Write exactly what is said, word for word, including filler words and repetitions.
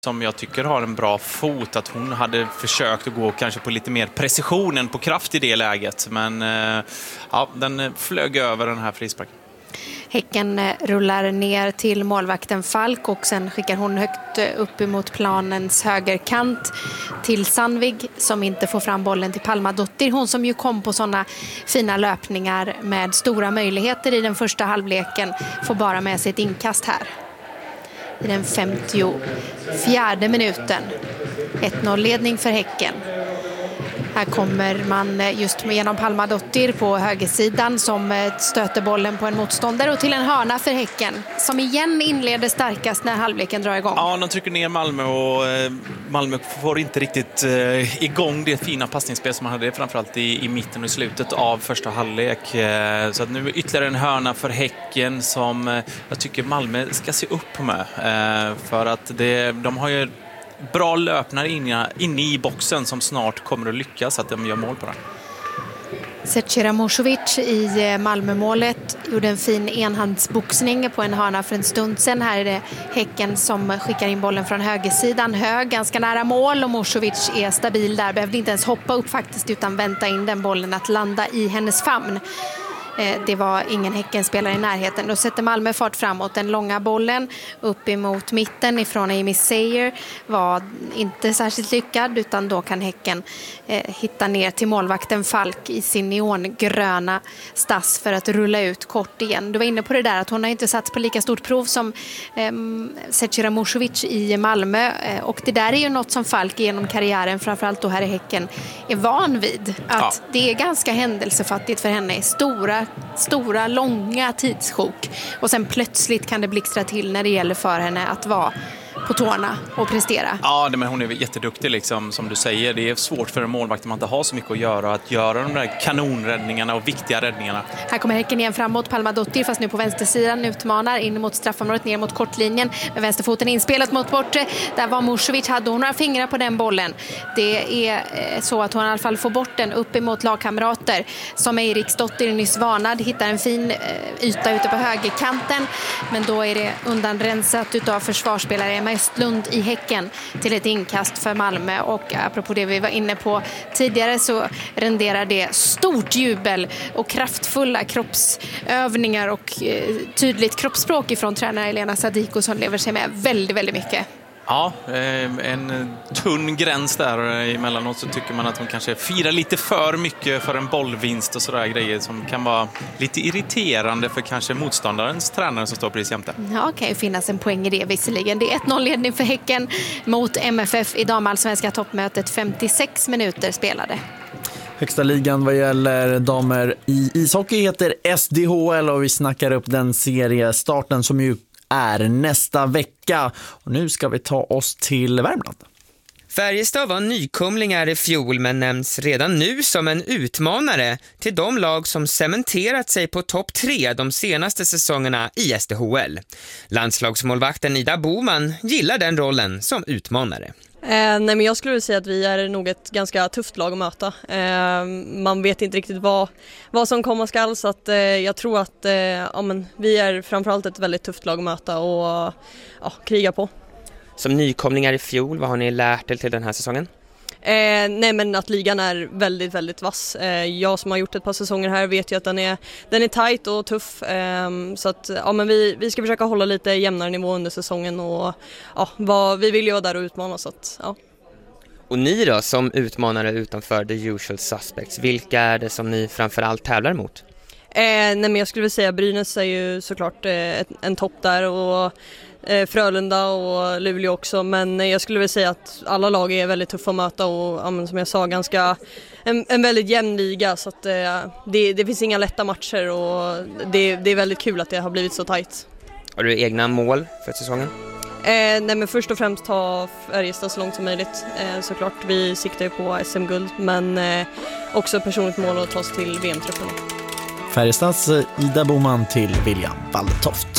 som jag tycker har en bra fot, att hon hade försökt att gå kanske på lite mer precision än på kraft i det läget, men ja, den flög över den här frisparken. Häcken rullar ner till målvakten Falk och sen skickar hon högt upp emot planens högerkant till Sandvig som inte får fram bollen till Palmadottir. Hon som ju kom på sådana fina löpningar med stora möjligheter i den första halvleken får bara med sig ett inkast här. I den femtiofjärde minuten. ett noll-ledning för Häcken. Här kommer man just genom Palmadottir på högersidan som stöter bollen på en motståndare och till en hörna för Häcken som igen inleder starkast när halvleken drar igång. Ja, de trycker ner Malmö och Malmö får inte riktigt igång det fina passningsspel som man hade framförallt i, i mitten och i slutet av första halvlek. Så att nu är ytterligare en hörna för Häcken som jag tycker Malmö ska se upp med. För att det, de har ju bra löpnar inne, inne i boxen som snart kommer att lyckas att de gör mål på den. Zecira Musovic i Malmömålet gjorde en fin enhandsboxning på en hörna för en stund sedan. Här är det Häcken som skickar in bollen från högersidan. Hög, ganska nära mål och Musovic är stabil där. Behövde inte ens hoppa upp faktiskt utan vänta in den bollen att landa i hennes famn. Det var ingen Häckenspelare i närheten. Då sätter Malmö fart framåt. Den långa bollen upp emot mitten ifrån Amy Sayer var inte särskilt lyckad, utan då kan Häcken eh, hitta ner till målvakten Falk i sin neongröna stass för att rulla ut kort igen. Du var inne på det där att hon har inte satt på lika stort prov som eh, Zecira Musovic i Malmö. Eh, och det där är ju något som Falk genom karriären, framförallt då här i Häcken, är van vid. Att ja. Det är ganska händelsefattigt för henne. Stora stora, långa tidssjok och sen plötsligt kan det blixtra till när det gäller för henne att vara på tårna och prestera. Ja, men hon är jätteduktig liksom, som du säger. Det är svårt för en målvakt man inte har så mycket att göra att göra de där kanonräddningarna och viktiga räddningarna. Här kommer Häcken igen framåt. Palmadottir fast nu på vänstersidan utmanar in mot straffområdet, ner mot kortlinjen med vänsterfoten inspelat mot bortre. Där var Musovic, hade hon några fingrar på den bollen. Det är så att hon i alla fall får bort den upp emot lagkamrater som Eriksdottir nyss varnad. Hittar en fin yta ute på högerkanten, men då är det undanrensat utav försvarsspelare Emma Östlund i Häcken till ett inkast för Malmö. Och apropå det vi var inne på tidigare så renderar det stort jubel och kraftfulla kroppsövningar och eh, tydligt kroppsspråk ifrån tränare Elena Sadiko som lever sig med väldigt, väldigt mycket. Ja, en tunn gräns där. Emellanåt så tycker man att hon kanske firar lite för mycket för en bollvinst och sådär grejer som kan vara lite irriterande för kanske motståndarens tränare som står precis jämte. Ja, det kan ju finnas en poäng i det visserligen. Det är ett noll-ledning för Häcken mot M F F i damallsvenska toppmötet. femtiosex minuter spelade. Högsta ligan vad gäller damer i ishockey heter S D H L och vi snackar upp den seriestarten som ju är nästa vecka. Och nu ska vi ta oss till Värmland. Färjestad var nykomlingar i fjol men nämns redan nu som en utmanare till de lag som cementerat sig på topp tre de senaste säsongerna i S D H L. Landslagsmålvakten Ida Boman gillar den rollen som utmanare. Eh, nej men jag skulle säga att vi är nog ett ganska tufft lag att möta. Eh, man vet inte riktigt vad, vad som komma skall, så att, eh, jag tror att eh, ja, men vi är framförallt ett väldigt tufft lag att möta och ja, kriga på. Som nykomlingar i fjol, vad har ni lärt er till den här säsongen? Eh, nej men att ligan är väldigt, väldigt vass. Eh, jag som har gjort ett par säsonger här vet ju att den är, den är tajt och tuff. Eh, så att ja, men vi, vi ska försöka hålla lite jämnare nivå under säsongen och ja, vad, vi vill ju vara där och utmana. Så att, ja. Och ni då som utmanare utanför the usual suspects, vilka är det som ni framförallt tävlar mot? Eh, nej men jag skulle vilja säga Brynäs är ju såklart eh, ett, en topp där och eh, Frölunda och Luleå också, men jag skulle vilja säga att alla lag är väldigt tuffa att möta och ja, som jag sa ganska en, en väldigt jämn liga, så att eh, det, det finns inga lätta matcher och det, det är väldigt kul att det har blivit så tajt. Har du egna mål för säsongen? Eh, nej men först och främst ta Färjestad så långt som möjligt. Eh, såklart, vi siktar ju på S M-guld, men eh, också personligt mål att ta sig till V M-truppen. Färjestads Ida Boman till William Waldtoft.